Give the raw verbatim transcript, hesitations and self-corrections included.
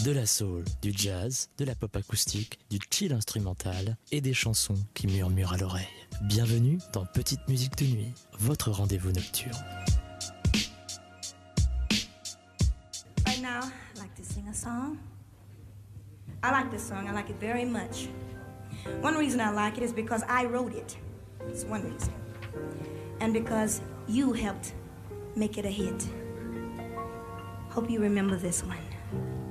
De la soul, du jazz, de la pop acoustique, du chill instrumental et des chansons qui murmurent à l'oreille. Bienvenue dans Petite Musique de Nuit, votre rendez-vous nocturne. Right now, I'd like to sing a song. I like this song, I like it very much. One reason I like it is because I wrote it. It's one reason. And because you helped make it a hit. Hope you remember this one.